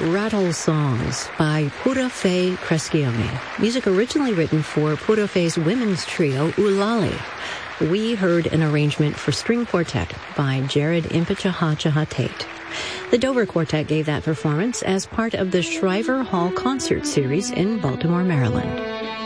Rattle Songs by Pura Fé Crescione. Music originally written for Pura Fé's women's trio, Ulali. We heard an arrangement for string quartet by Jared Impichahachaha Tate. The Dover Quartet gave that performance as part of the Shriver Hall Concert Series in Baltimore, Maryland.